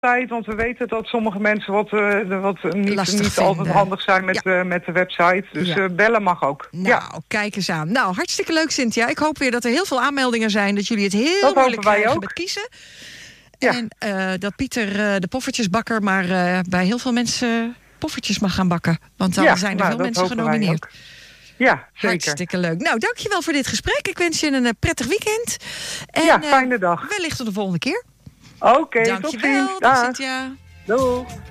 tijd, want we weten dat sommige mensen wat niet altijd handig zijn met de website. Dus bellen mag ook. Nou, kijk eens aan. Nou, hartstikke leuk, Cynthia. Ik hoop weer dat er heel veel aanmeldingen zijn, dat jullie het heel moeilijk krijgen met kiezen. Ja. En dat Pieter de poffertjesbakker maar bij heel veel mensen poffertjes mag gaan bakken. Want dan zijn er veel mensen genomineerd. Ja, zeker. Hartstikke leuk. Nou, dankjewel voor dit gesprek. Ik wens je een prettig weekend. En, fijne dag. Wellicht tot de volgende keer. Oké, tot ziens. Dankjewel, Cynthia. Doei.